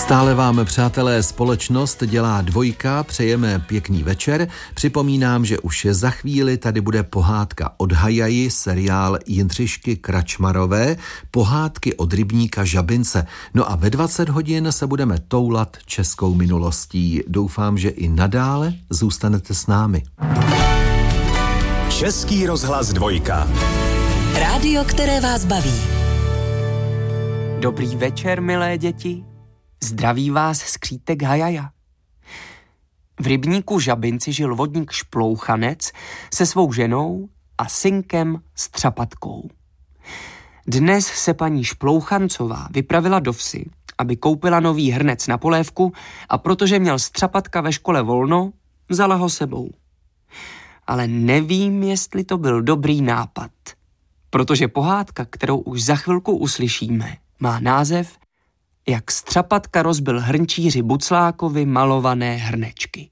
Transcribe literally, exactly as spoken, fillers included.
Stále vám, přátelé, společnost dělá Dvojka, přejeme pěkný večer. Připomínám, že už za chvíli tady bude pohádka od Hajaji, seriál Jindřišky Kračmarové, pohádky od rybníka Žabince. No a ve dvacet hodin se budeme toulat českou minulostí. Doufám, že i nadále zůstanete s námi. Český rozhlas Dvojka. Rádio, které vás baví. Dobrý večer, milé děti. Zdraví vás skřítek Hajaja. V rybníku Žabinci žil vodník Šplouchanec se svou ženou a synkem Střapatkou. Dnes se paní Šplouchancová vypravila do vsi, aby koupila nový hrnec na polévku, a protože měl Střapatka ve škole volno, vzala ho sebou. Ale nevím, jestli to byl dobrý nápad, protože pohádka, kterou už za chvilku uslyšíme, má název Jak Střapatka rozbil hrnčíři Buclákovi malované hrnečky.